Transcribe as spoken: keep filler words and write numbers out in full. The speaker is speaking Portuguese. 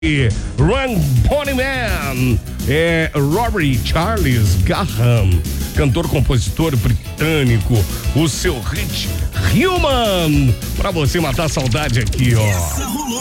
Run Pony Man, é Robbie Charles Graham, cantor, compositor britânico, o seu hit Human, pra você matar a saudade aqui, ó.